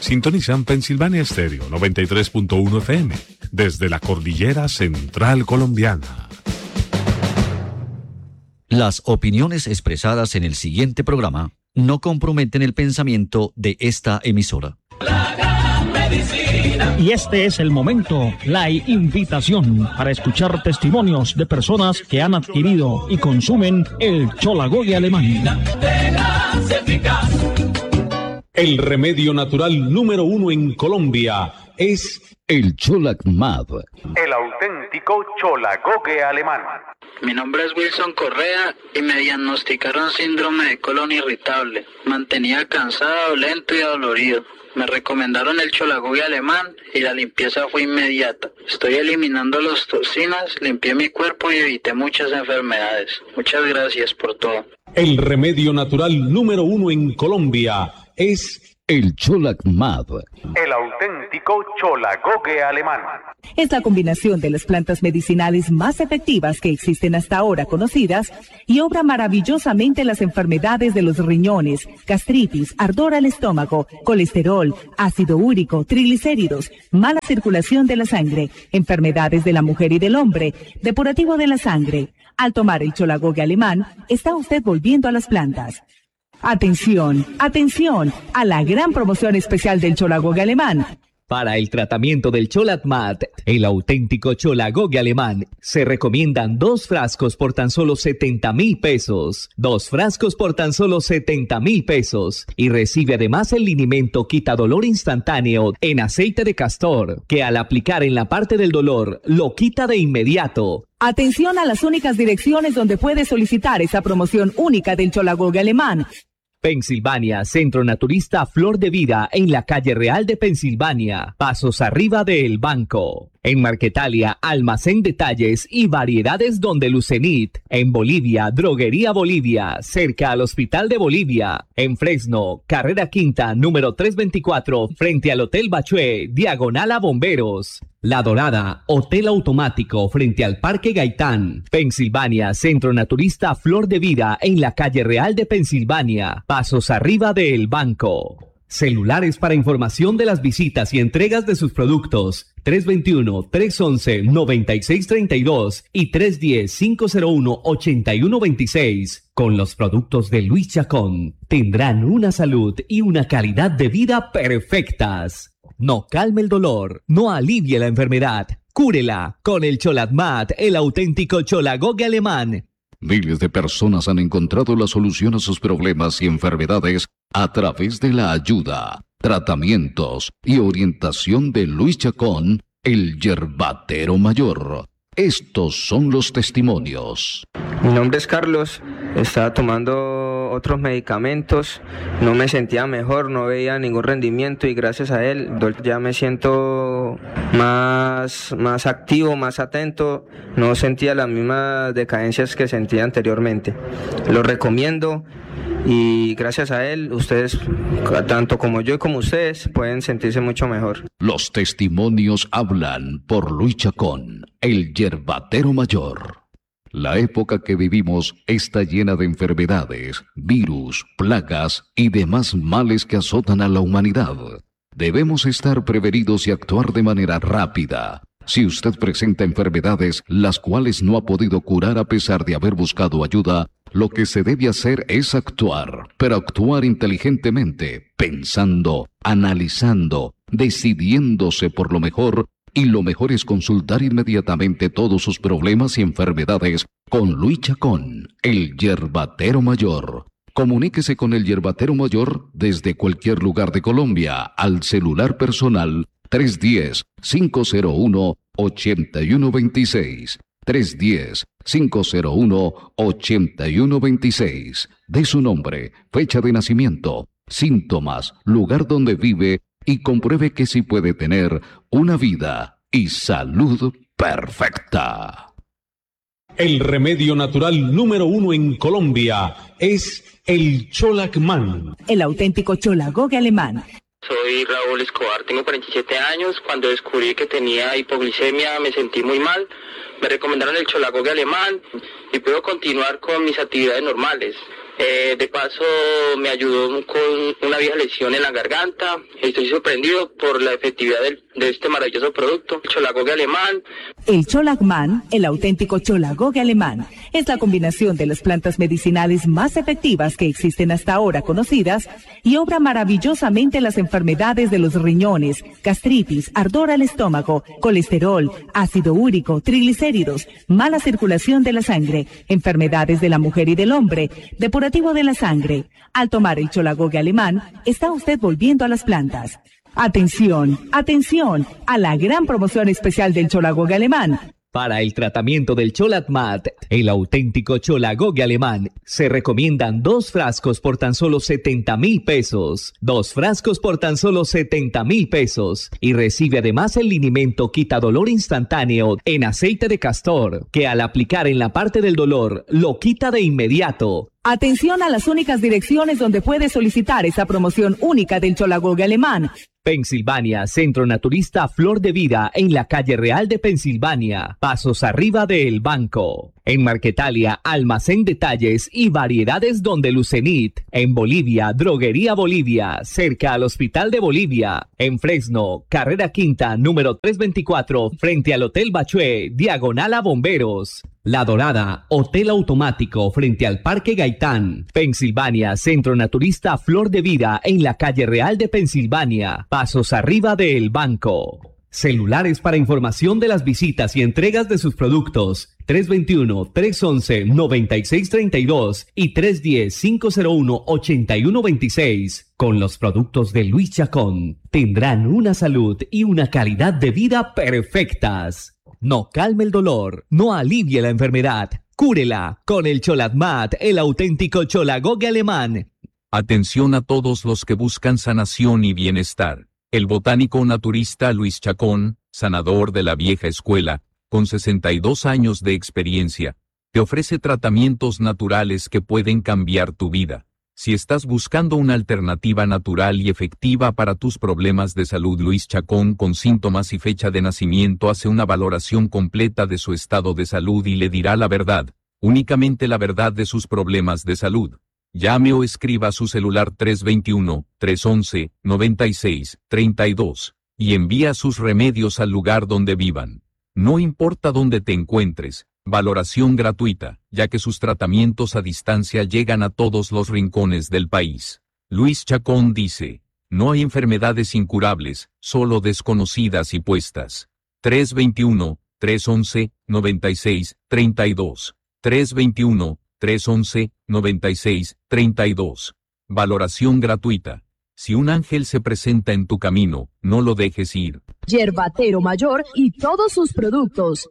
Sintonizan Pensilvania Estéreo 93.1 FM desde la cordillera central colombiana. Las opiniones expresadas en el siguiente programa no comprometen el pensamiento de esta emisora. Y este es el momento, la invitación para escuchar testimonios de personas que han adquirido y consumen el Cholagogue alemán. El remedio natural número 1 en Colombia es el Cholacmad, el auténtico Cholagogue alemán. Mi nombre es Wilson Correa y me diagnosticaron síndrome de colon irritable. Mantenía cansado, lento y adolorido. Me recomendaron el Cholagogue alemán y la limpieza fue inmediata. Estoy eliminando las toxinas, limpié mi cuerpo y evité muchas enfermedades. Muchas gracias por todo. El remedio natural número 1 en Colombia es el Cholacmad, el auténtico Cholagogue alemán. Es la combinación de las plantas medicinales más efectivas que existen hasta ahora conocidas y obra maravillosamente las enfermedades de los riñones, gastritis, ardor al estómago, colesterol, ácido úrico, triglicéridos, mala circulación de la sangre, enfermedades de la mujer y del hombre, depurativo de la sangre. Al tomar el Cholagogue alemán, está usted volviendo a las plantas. Atención, atención a la gran promoción especial del Cholagogue alemán. Para el tratamiento del Cholacmad, el auténtico Cholagogue alemán, se recomiendan 2 frascos por tan solo 70,000 pesos. 2 frascos por tan solo 70,000 pesos. Y recibe además el linimento quita dolor instantáneo en aceite de castor, que al aplicar en la parte del dolor, lo quita de inmediato. Atención a las únicas direcciones donde puede solicitar esa promoción única del Cholagogue alemán. Pensilvania, Centro Naturista Flor de Vida, en la calle Real de Pensilvania, pasos arriba de El Banco. En Marquetalia, Almacén Detalles y Variedades Donde Lucenit. En Bolivia, Droguería Bolivia, cerca al Hospital de Bolivia. En Fresno, Carrera Quinta, número 324, frente al Hotel Bachué, diagonal a Bomberos. La Dorada, Hotel Automático, frente al Parque Gaitán. Pensilvania, Centro Naturista Flor de Vida, en la calle Real de Pensilvania, pasos arriba de El Banco. Celulares para información de las visitas y entregas de sus productos: 321-311-9632 y 310-501-8126. Con los productos de Luis Chacón tendrán una salud y una calidad de vida perfectas. No calme el dolor, no alivie la enfermedad, cúrela con el Cholacmad, el auténtico Cholagogue alemán. Miles de personas han encontrado la solución a sus problemas y enfermedades a través de la ayuda, tratamientos y orientación de Luis Chacón, el yerbatero mayor. Estos son los testimonios. Mi nombre es Carlos, estaba tomando otros medicamentos, no me sentía mejor, no veía ningún rendimiento y gracias a él ya me siento más activo, más atento, no sentía las mismas decadencias que sentía anteriormente. Lo recomiendo y gracias a él ustedes, tanto como yo y como ustedes, pueden sentirse mucho mejor. Los testimonios hablan por Luis Chacón, el yerbatero mayor. La época que vivimos está llena de enfermedades, virus, plagas y demás males que azotan a la humanidad. Debemos estar prevenidos y actuar de manera rápida. Si usted presenta enfermedades las cuales no ha podido curar a pesar de haber buscado ayuda, lo que se debe hacer es actuar, pero actuar inteligentemente, pensando, analizando, decidiéndose por lo mejor. Y lo mejor es consultar inmediatamente todos sus problemas y enfermedades con Luis Chacón, el yerbatero mayor. Comuníquese con el yerbatero mayor desde cualquier lugar de Colombia al celular personal 310-501-8126. 310-501-8126. De su nombre, fecha de nacimiento, síntomas, lugar donde vive y compruebe que sí puede tener una vida y salud perfecta. El remedio natural número 1 en Colombia es el Cholacmad, el auténtico Cholagogue alemán. Soy Raúl Escobar, tengo 47 años. Cuando descubrí que tenía hipoglicemia me sentí muy mal. Me recomendaron el Cholagogue alemán y puedo continuar con mis actividades normales. De paso me ayudó con una vieja lesión en la garganta. Estoy sorprendido por la efectividad de este maravilloso producto, Cholagogue alemán. El Cholagman, el auténtico Cholagogue alemán, es la combinación de las plantas medicinales más efectivas que existen hasta ahora conocidas y obra maravillosamente las enfermedades de los riñones, gastritis, ardor al estómago, colesterol, ácido úrico, triglicéridos, mala circulación de la sangre, enfermedades de la mujer y del hombre, depurativo de la sangre. Al tomar el Cholagogue alemán, está usted volviendo a las plantas. Atención, atención a la gran promoción especial del Cholagogue alemán. Para el tratamiento del Cholatmat, el auténtico Cholagogue alemán, se recomiendan 2 frascos por tan solo 70,000 pesos. 2 frascos por tan solo 70,000 pesos. Y recibe además el linimento quitadolor instantáneo en aceite de castor, que al aplicar en la parte del dolor, lo quita de inmediato. Atención a las únicas direcciones donde puede solicitar esa promoción única del Cholagogue alemán. Pensilvania, Centro Naturista Flor de Vida, en la calle Real de Pensilvania, pasos arriba de El Banco. En Marquetalia, Almacén Detalles y Variedades Donde Lucenit. En Bolivia, Droguería Bolivia, cerca al Hospital de Bolivia. En Fresno, Carrera Quinta, número 324, frente al Hotel Bachué, diagonal a Bomberos. La Dorada, Hotel Automático, frente al Parque Gaitán. Pensilvania, Centro Naturista Flor de Vida, en la calle Real de Pensilvania, pasos arriba de El Banco. Celulares para información de las visitas y entregas de sus productos: 321-311-9632 y 310-501-8126. Con los productos de Luis Chacón tendrán una salud y una calidad de vida perfectas. No calme el dolor, no alivie la enfermedad, cúrela con el Cholatmat, el auténtico Cholagogue alemán. Atención a todos los que buscan sanación y bienestar. El botánico naturista Luis Chacón, sanador de la vieja escuela, con 62 años de experiencia, te ofrece tratamientos naturales que pueden cambiar tu vida. Si estás buscando una alternativa natural y efectiva para tus problemas de salud, Luis Chacón, con síntomas y fecha de nacimiento, hace una valoración completa de su estado de salud y le dirá la verdad, únicamente la verdad de sus problemas de salud. Llame o escriba a su celular 321-311-9632 y envía sus remedios al lugar donde vivan. No importa dónde te encuentres, valoración gratuita, ya que sus tratamientos a distancia llegan a todos los rincones del país. Luis Chacón dice: no hay enfermedades incurables, solo desconocidas y puestas. 321-311-9632. 321-311-9632. Valoración gratuita. Si un ángel se presenta en tu camino, no lo dejes ir. Yerbatero Mayor y todos sus productos.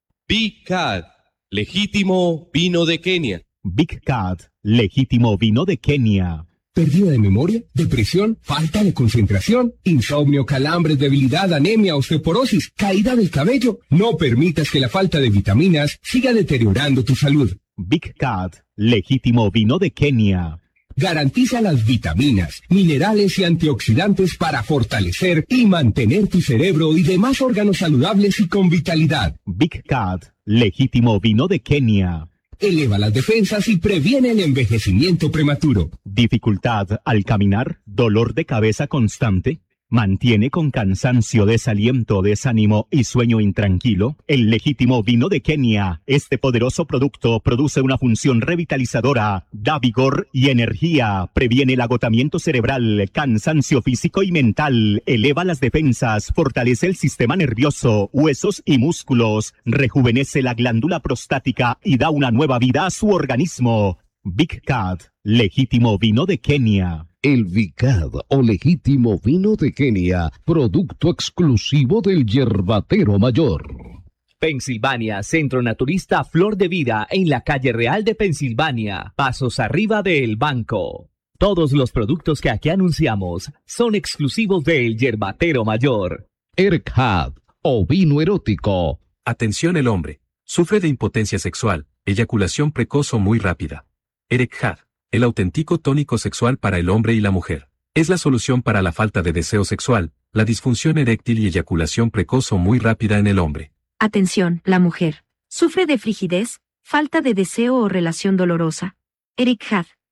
Big Cat, legítimo vino de Kenia. Big Cat, legítimo vino de Kenia. ¿Pérdida de memoria? ¿Depresión? ¿Falta de concentración? ¿Insomnio, calambres, debilidad, anemia, osteoporosis, caída del cabello? No permitas que la falta de vitaminas siga deteriorando tu salud. Big Cat, legítimo vino de Kenia. Garantiza las vitaminas, minerales y antioxidantes para fortalecer y mantener tu cerebro y demás órganos saludables y con vitalidad. Big Cat, legítimo vino de Kenia. Eleva las defensas y previene el envejecimiento prematuro. Dificultad al caminar, dolor de cabeza constante, mantiene con cansancio, desaliento, desánimo y sueño intranquilo. El legítimo vino de Kenia. Este poderoso producto produce una función revitalizadora, da vigor y energía, previene el agotamiento cerebral, cansancio físico y mental, eleva las defensas, fortalece el sistema nervioso, huesos y músculos, rejuvenece la glándula prostática y da una nueva vida a su organismo. Big Cat, legítimo vino de Kenia. El Vicad o legítimo vino de Kenia, producto exclusivo del Yerbatero Mayor. Pensilvania, Centro Naturista Flor de Vida, en la calle Real de Pensilvania, pasos arriba de El Banco. Todos los productos que aquí anunciamos son exclusivos del Yerbatero Mayor. Erkhad o vino erótico. Atención, el hombre. Sufre de impotencia sexual, eyaculación precoz o muy rápida. Erkhad, el auténtico tónico sexual para el hombre y la mujer. Es la solución para la falta de deseo sexual, la disfunción eréctil y eyaculación precoz o muy rápida en el hombre. Atención, la mujer. ¿Sufre de frigidez, falta de deseo o relación dolorosa? Erkhad,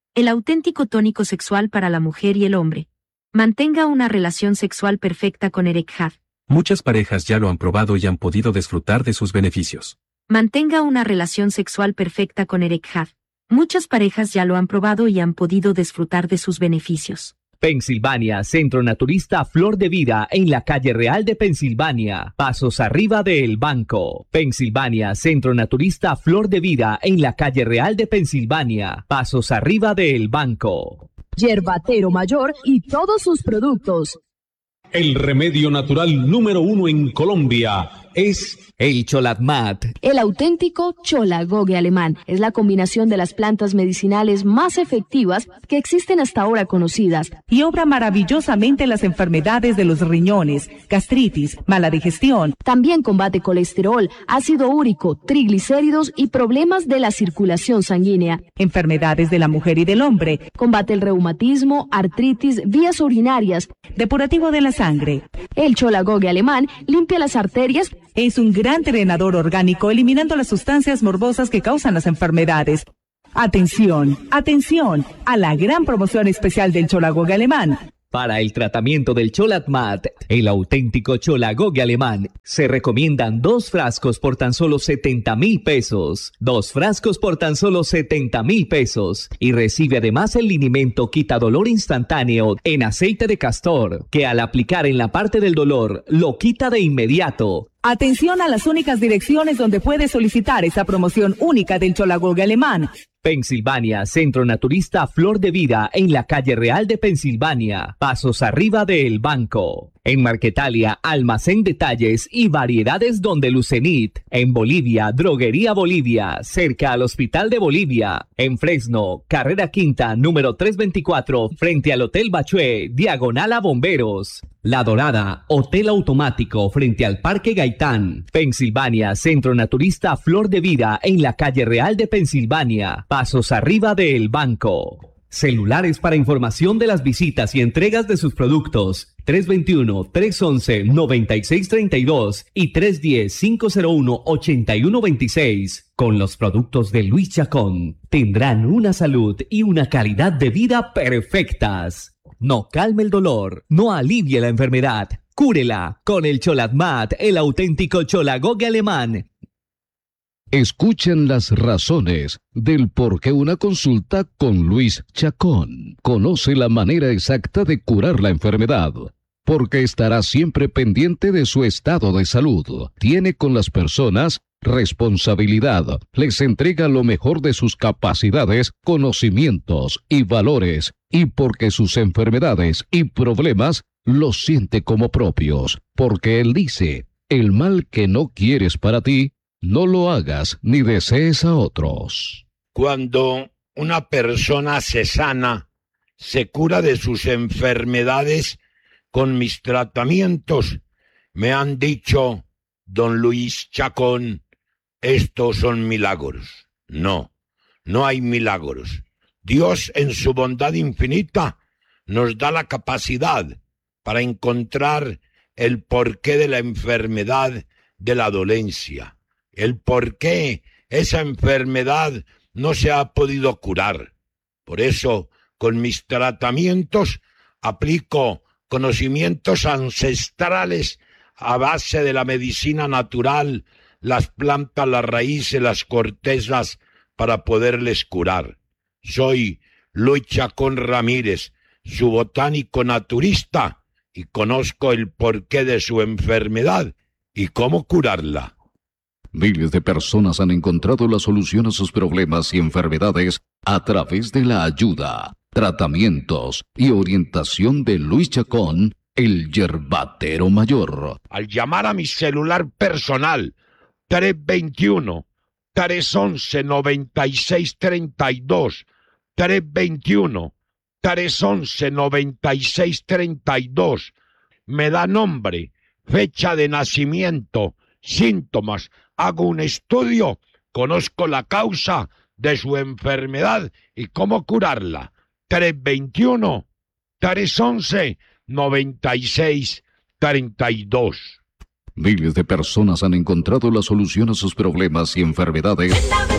el auténtico tónico sexual para la mujer y el hombre. Mantenga una relación sexual perfecta con Erec Had. Muchas parejas ya lo han probado y han podido disfrutar de sus beneficios. Mantenga una relación sexual perfecta con Erec Had. Muchas parejas ya lo han probado y han podido disfrutar de sus beneficios. Pensilvania, Centro Naturista Flor de Vida en la calle Real de Pensilvania, pasos arriba de El Banco. Pensilvania, Centro Naturista Flor de Vida en la calle Real de Pensilvania, pasos arriba de El Banco. Yerbatero Mayor y todos sus productos. El remedio natural número 1 en Colombia es el Cholatmat. El auténtico Cholagogue alemán es la combinación de las plantas medicinales más efectivas que existen hasta ahora conocidas y obra maravillosamente las enfermedades de los riñones, gastritis, mala digestión. También combate colesterol, ácido úrico, triglicéridos y problemas de la circulación sanguínea. Enfermedades de la mujer y del hombre. Combate el reumatismo, artritis, vías urinarias. Depurativo de la sangre. El Cholagogue alemán limpia las arterias. Es un gran drenador orgánico, eliminando las sustancias morbosas que causan las enfermedades. Atención, atención a la gran promoción especial del Cholagogue alemán. Para el tratamiento del Cholatmat, el auténtico Cholagogue alemán, se recomiendan 2 frascos por tan solo 70,000 pesos. 2 frascos por tan solo 70,000 pesos. Y recibe además el linimento quitadolor instantáneo en aceite de castor, que al aplicar en la parte del dolor, lo quita de inmediato. Atención a las únicas direcciones donde puede solicitar esa promoción única del Cholagogue alemán. Pensilvania, Centro Naturista Flor de Vida en la calle Real de Pensilvania, pasos arriba de El Banco. En Marquetalia, Almacén Detalles y Variedades Donde Lucenit. En Bolivia, Droguería Bolivia, cerca al Hospital de Bolivia. En Fresno, Carrera Quinta, número 324, frente al Hotel Bachué, diagonal a Bomberos. La Dorada, Hotel Automático, frente al Parque Gaitán. Pensilvania, Centro Naturista Flor de Vida en la calle Real de Pensilvania, pasos arriba de El Banco. Celulares para información de las visitas y entregas de sus productos. 321-311-9632 y 310-501-8126. Con los productos de Luis Chacón tendrán una salud y una calidad de vida perfectas. No calme el dolor, no alivie la enfermedad, cúrela con el Cholatmat, el auténtico Cholagogue alemán. Escuchen las razones del por qué una consulta con Luis Chacón. Conoce la manera exacta de curar la enfermedad, porque estará siempre pendiente de su estado de salud. Tiene con las personas responsabilidad, les entrega lo mejor de sus capacidades, conocimientos y valores, y porque sus enfermedades y problemas los siente como propios, porque él dice, el mal que no quieres para ti, no lo hagas ni desees a otros. Cuando una persona se sana, se cura de sus enfermedades con mis tratamientos. Me han dicho, don Luis Chacón, estos son milagros. No, no hay milagros. Dios en su bondad infinita nos da la capacidad para encontrar el porqué de la enfermedad, de la dolencia. El por qué esa enfermedad no se ha podido curar. Por eso, con mis tratamientos, aplico conocimientos ancestrales a base de la medicina natural, las plantas, las raíces, las cortezas, para poderles curar. Soy Luis Chacón Ramírez, su botánico naturista, y conozco el porqué de su enfermedad y cómo curarla. Miles de personas han encontrado la solución a sus problemas y enfermedades a través de la ayuda, tratamientos y orientación de Luis Chacón, el Yerbatero Mayor. Al llamar a mi celular personal 321-311-9632, 321-311-9632, me da nombre, fecha de nacimiento, síntomas, hago un estudio, conozco la causa de su enfermedad y cómo curarla. 321-311-9632. Miles de personas han encontrado la solución a sus problemas y enfermedades